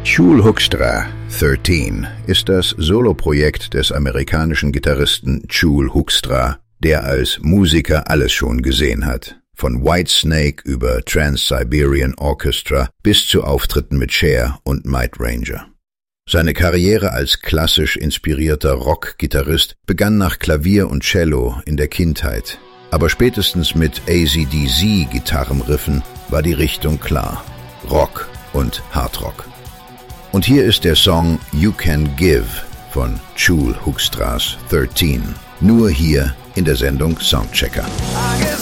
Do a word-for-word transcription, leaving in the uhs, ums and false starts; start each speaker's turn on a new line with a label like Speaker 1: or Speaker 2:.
Speaker 1: Jule Hoekstra, dreizehn, ist das Soloprojekt des amerikanischen Gitarristen Jule Hoekstra, der als Musiker alles schon gesehen hat. Von Whitesnake über Trans-Siberian Orchestra bis zu Auftritten mit Cher und Might Ranger. Seine Karriere als klassisch inspirierter Rock-Gitarrist begann nach Klavier und Cello in der Kindheit. Aber spätestens mit A C D C-Gitarrenriffen war die Richtung klar. Rock und Hardrock. Und hier ist der Song You Can Give von Jule Hoekstra's dreizehn. Nur hier in der Sendung Soundchecker.